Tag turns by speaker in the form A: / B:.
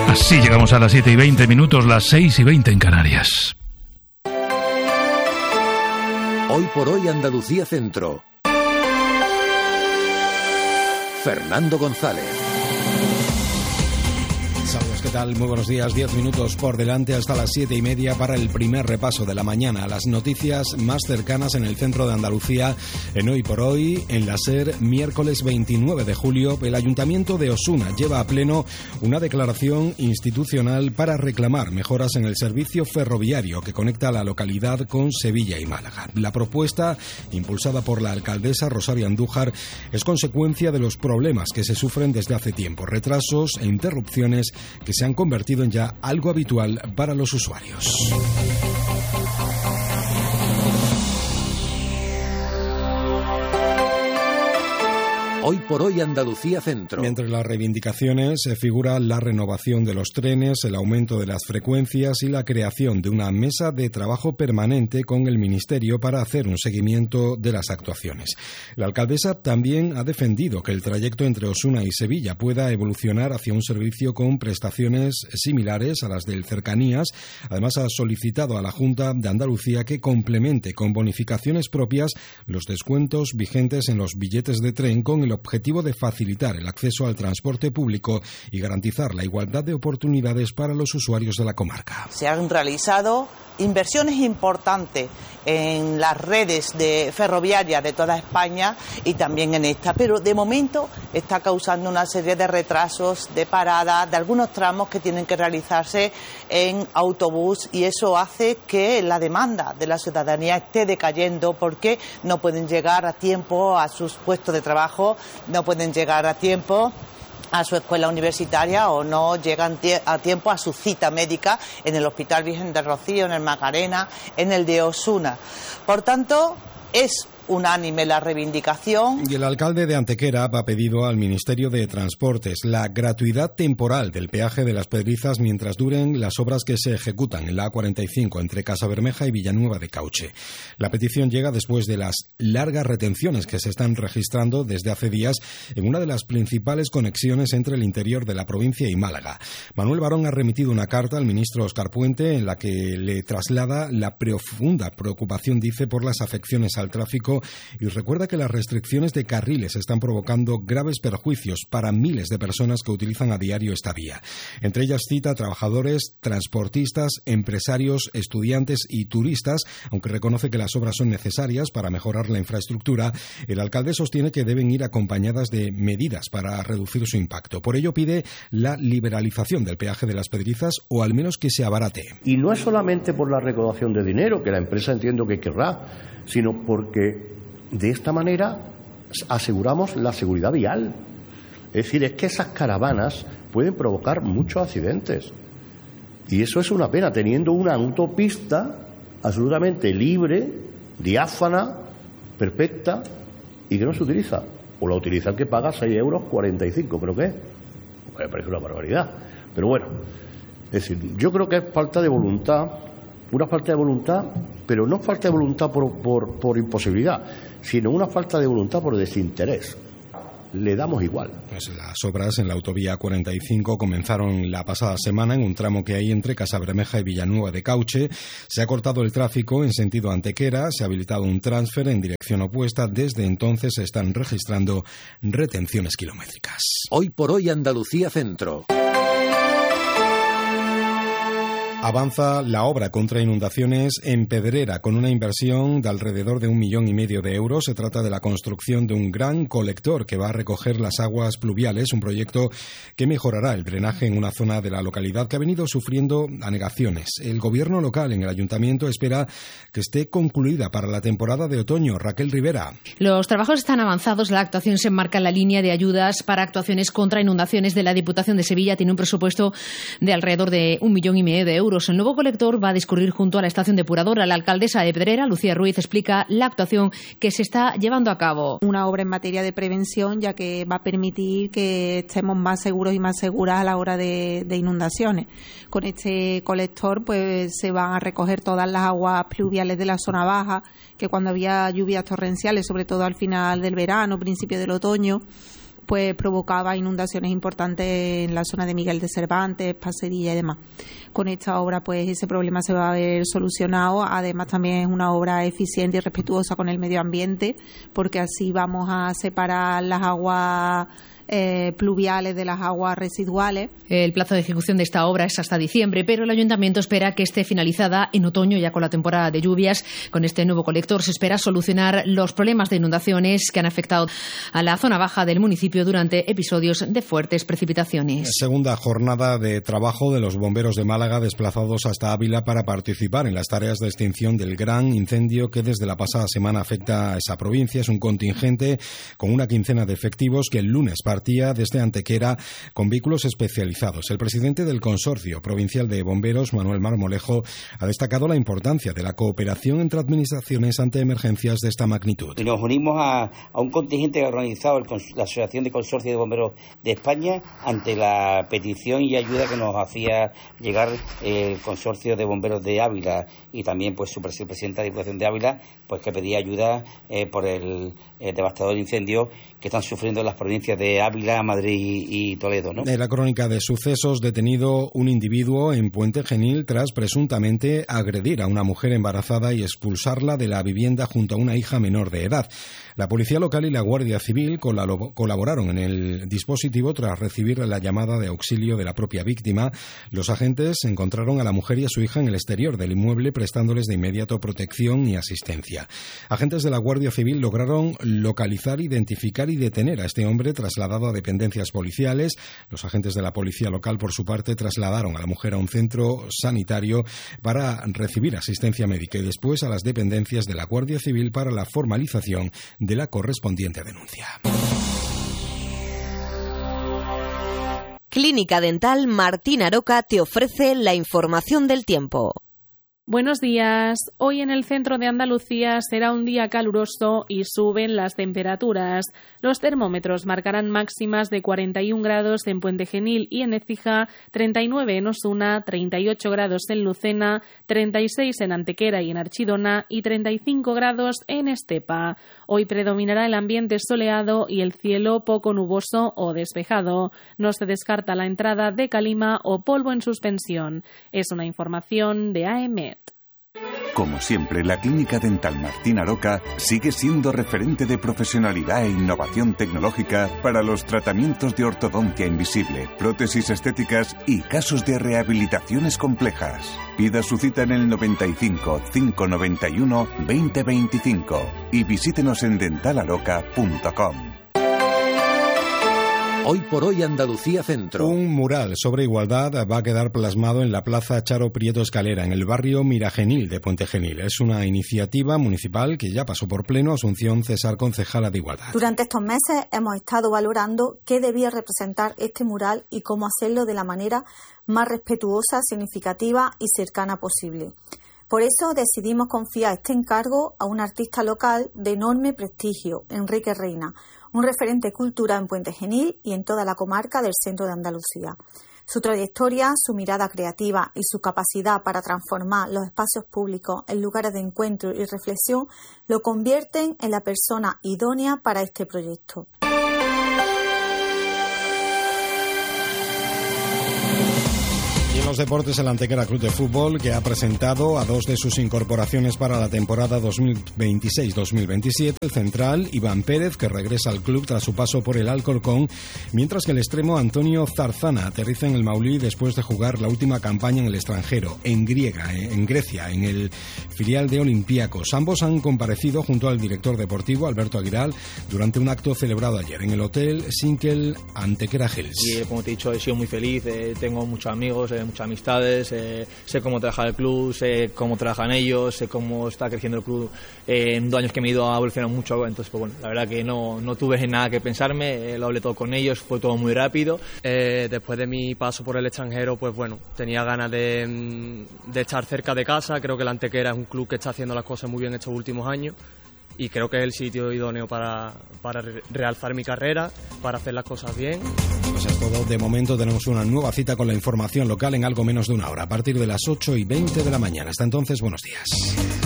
A: Así llegamos a las 7:20, las 6:20 en Canarias.
B: Hoy por hoy Andalucía Centro. Fernando González.
C: Saludos, ¿qué tal? Muy buenos días. 10 minutos por delante hasta las 7:30 para el primer repaso de la mañana. Las noticias más cercanas en el centro de Andalucía en Hoy por Hoy. En la SER, miércoles 29 de julio, el Ayuntamiento de Osuna lleva a pleno una declaración institucional para reclamar mejoras en el servicio ferroviario que conecta la localidad con Sevilla y Málaga. La propuesta, impulsada por la alcaldesa Rosario Andújar, es consecuencia de los problemas que se sufren desde hace tiempo, retrasos e interrupciones que se han convertido en ya algo habitual para los usuarios.
B: Hoy por hoy Andalucía Centro.
C: Entre las reivindicaciones figura la renovación de los trenes, el aumento de las frecuencias y la creación de una mesa de trabajo permanente con el Ministerio para hacer un seguimiento de las actuaciones. La alcaldesa también ha defendido que el trayecto entre Osuna y Sevilla pueda evolucionar hacia un servicio con prestaciones similares a las del Cercanías. Además, ha solicitado a la Junta de Andalucía que complemente con bonificaciones propias los descuentos vigentes en los billetes de tren con el objetivo de facilitar el acceso al transporte público y garantizar la igualdad de oportunidades para los usuarios de la comarca.
D: Se han realizado inversiones importantes en las redes ferroviarias de toda España y también en esta, pero de momento está causando una serie de retrasos, de paradas, de algunos tramos que tienen que realizarse en autobús, y eso hace que la demanda de la ciudadanía esté decayendo porque no pueden llegar a tiempo a sus puestos de trabajo, no pueden llegar a tiempo a su escuela universitaria o no llegan a tiempo a su cita médica en el Hospital Virgen del Rocío, en el Macarena, en el de Osuna. Por tanto, es unánime la reivindicación.
C: Y el alcalde de Antequera ha pedido al Ministerio de Transportes la gratuidad temporal del peaje de Las Pedrizas mientras duren las obras que se ejecutan en la A45 entre Casabermeja y Villanueva de Cauche. La petición llega después de las largas retenciones que se están registrando desde hace días en una de las principales conexiones entre el interior de la provincia y Málaga. Manuel Barón ha remitido una carta al ministro Óscar Puente en la que le traslada la profunda preocupación, dice, por las afecciones al tráfico y recuerda que las restricciones de carriles están provocando graves perjuicios para miles de personas que utilizan a diario esta vía. Entre ellas cita a trabajadores, transportistas, empresarios, estudiantes y turistas. Aunque reconoce que las obras son necesarias para mejorar la infraestructura, el alcalde sostiene que deben ir acompañadas de medidas para reducir su impacto. Por ello pide la liberalización del peaje de Las Pedrizas o al menos que se abarate.
E: Y no es solamente por la recaudación de dinero, que la empresa entiendo que querrá, sino porque de esta manera aseguramos la seguridad vial. Es decir, es que esas caravanas pueden provocar muchos accidentes. Y eso es una pena, teniendo una autopista absolutamente libre, diáfana, perfecta, y que no se utiliza. O la utiliza el que paga 6,45 € creo que es. Me parece una barbaridad. Pero bueno, es decir, yo creo que es falta de voluntad, una falta de voluntad, pero no falta de voluntad por imposibilidad, sino una falta de voluntad por desinterés. Le damos igual.
C: Pues las obras en la autovía 45 comenzaron la pasada semana en un tramo que hay entre Casabermeja y Villanueva de Cauche. Se ha cortado el tráfico en sentido Antequera, se ha habilitado un transfer en dirección opuesta. Desde entonces se están registrando retenciones kilométricas.
B: Hoy por hoy Andalucía Centro.
C: Avanza la obra contra inundaciones en Pedrera con una inversión de alrededor de 1,5 millones de euros. Se trata de la construcción de un gran colector que va a recoger las aguas pluviales, un proyecto que mejorará el drenaje en una zona de la localidad que ha venido sufriendo anegaciones. El gobierno local en el ayuntamiento espera que esté concluida para la temporada de otoño. Raquel Rivera.
F: Los trabajos están avanzados. La actuación se enmarca en la línea de ayudas para actuaciones contra inundaciones de la Diputación de Sevilla. Tiene un presupuesto de alrededor de 1,5 millones de euros. El nuevo colector va a discurrir junto a la estación depuradora. La alcaldesa de Pedrera, Lucía Ruiz, explica la actuación que se está llevando a cabo.
G: Una obra en materia de prevención, ya que va a permitir que estemos más seguros y más seguras a la hora de inundaciones. Con este colector pues se van a recoger todas las aguas pluviales de la zona baja, que cuando había lluvias torrenciales, sobre todo al final del verano, principio del otoño, pues provocaba inundaciones importantes en la zona de Miguel de Cervantes, Paserilla y demás. Con esta obra pues ese problema se va a ver solucionado. Además también es una obra eficiente y respetuosa con el medio ambiente, porque así vamos a separar las aguas pluviales de las aguas residuales.
F: El plazo de ejecución de esta obra es hasta diciembre, pero el Ayuntamiento espera que esté finalizada en otoño, ya con la temporada de lluvias. Con este nuevo colector se espera solucionar los problemas de inundaciones que han afectado a la zona baja del municipio durante episodios de fuertes precipitaciones.
C: Segunda jornada de trabajo de los bomberos de Málaga desplazados hasta Ávila para participar en las tareas de extinción del gran incendio que desde la pasada semana afecta a esa provincia. Es un contingente con una quincena de efectivos que el lunes partía desde Antequera con vehículos especializados. El presidente del Consorcio Provincial de Bomberos, Manuel Marmolejo, ha destacado la importancia de la cooperación entre administraciones ante emergencias de esta magnitud.
H: Y nos unimos a un contingente que ha organizado la Asociación de Consorcios de Bomberos de España ante la petición y ayuda que nos hacía llegar el Consorcio de Bomberos de Ávila y también pues su presidenta de Diputación de Ávila, pues que pedía ayuda por el devastador incendio que están sufriendo las provincias de Ávila, Madrid y Toledo, ¿no?
C: En la crónica de sucesos, detenido un individuo en Puente Genil tras presuntamente agredir a una mujer embarazada y expulsarla de la vivienda junto a una hija menor de edad. La Policía Local y la Guardia Civil colaboraron en el dispositivo tras recibir la llamada de auxilio de la propia víctima. Los agentes encontraron a la mujer y a su hija en el exterior del inmueble, prestándoles de inmediato protección y asistencia. Agentes de la Guardia Civil lograron localizar, identificar y detener a este hombre trasladado a dependencias policiales. Los agentes de la Policía Local, por su parte, trasladaron a la mujer a un centro sanitario para recibir asistencia médica y después a las dependencias de la Guardia Civil para la formalización de la correspondiente denuncia.
I: Clínica Dental Martín Aroca te ofrece la información del tiempo.
J: Buenos días. Hoy en el centro de Andalucía será un día caluroso y suben las temperaturas. Los termómetros marcarán máximas de 41 grados en Puente Genil y en Écija, 39 en Osuna, 38 grados en Lucena, 36 en Antequera y en Archidona y 35 grados en Estepa. Hoy predominará el ambiente soleado y el cielo poco nuboso o despejado. No se descarta la entrada de calima o polvo en suspensión. Es una información de AEMET.
K: Como siempre, la Clínica Dental Martín Aroca sigue siendo referente de profesionalidad e innovación tecnológica para los tratamientos de ortodoncia invisible, prótesis estéticas y casos de rehabilitaciones complejas. Pida su cita en el 95 591 2025 y visítenos en dentalaroca.com.
B: Hoy por hoy Andalucía Centro.
C: Un mural sobre igualdad va a quedar plasmado en la Plaza Charo Prieto Escalera, en el barrio Miragenil de Puente Genil. Es una iniciativa municipal que ya pasó por pleno. Asunción César, concejala de Igualdad.
L: Durante estos meses hemos estado valorando qué debía representar este mural y cómo hacerlo de la manera más respetuosa, significativa y cercana posible. Por eso decidimos confiar este encargo a un artista local de enorme prestigio, Enrique Reina, un referente cultural en Puente Genil y en toda la comarca del centro de Andalucía. Su trayectoria, su mirada creativa y su capacidad para transformar los espacios públicos en lugares de encuentro y reflexión lo convierten en la persona idónea para este proyecto.
C: Y en los deportes, el Antequera Club de Fútbol, que ha presentado a dos de sus incorporaciones para la temporada 2026-2027, el central Iván Pérez, que regresa al club tras su paso por el Alcorcón, mientras que el extremo Antonio Zarzana aterriza en el Maulí después de jugar la última campaña en el extranjero, en Grecia, en el filial de Olympiacos. Ambos han comparecido junto al director deportivo, Alberto Aguiral, durante un acto celebrado ayer en el Hotel Sinkel Antequera Hills.
M: Y como te he dicho, he sido muy feliz, tengo muchos amigos, muchas amistades, sé cómo trabaja el club, sé cómo trabajan ellos, sé cómo está creciendo el club. En 2 años que me he ido ha evolucionado mucho, entonces pues bueno, la verdad que no tuve nada que pensarme, lo hablé todo con ellos, fue todo muy rápido.
N: Después de mi paso por el extranjero, pues bueno, tenía ganas de estar cerca de casa. Creo que el Antequera es un club que está haciendo las cosas muy bien estos últimos años y creo que es el sitio idóneo para realzar mi carrera, para hacer las cosas bien.
C: Pues es todo. De momento tenemos una nueva cita con la información local en algo menos de una hora, a partir de las 8:20 de la mañana. Hasta entonces, buenos días.